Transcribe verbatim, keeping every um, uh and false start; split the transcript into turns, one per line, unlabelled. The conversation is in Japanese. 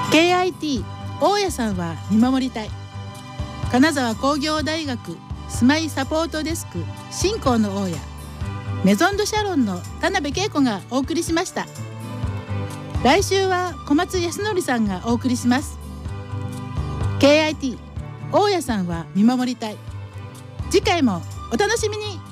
ケーアイティー 大家さんは見守りたい。金沢工業大学スマイサポートデスク新興の大家メゾンドシャロンの田辺恵子がお送りしました。来週は小松康則さんがお送りします。 ケーアイティー 大家さんは見守りたい。次回もお楽しみに。